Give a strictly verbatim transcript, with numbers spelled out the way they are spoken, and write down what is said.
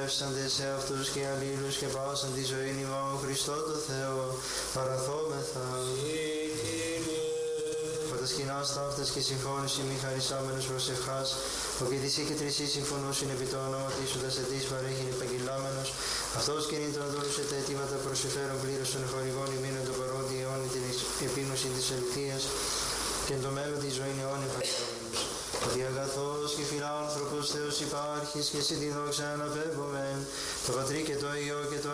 ευλογεύσαντε σε αυτούς και αλλήλους και πάσαν τη ζωή ημών Χριστό το Θεό παραθόμεθα. Σκηνάς ταύτας και συμφώνηση μη χαρισάμενος προσευχάς, ο και της και τρισής συμφωνούσιν επί το όνομα τίσοντας ετής παρέχειν επαγγελάμενος, αυτός και νύν τον δώρουσε τα αιτήματα προσεφέρον πλήρως των χορηγών ημίνων των παρόντι αιώνι την επίγνωση της αληθείας και εν το μέλλον της ζωήν αιώνι χαρισάμενος. Ότι αγαθός και φιλάνθρωπος Θεός υπάρχεις και σε τη δόξα αναπέμπομεν, το Πατρί και το Υιό και το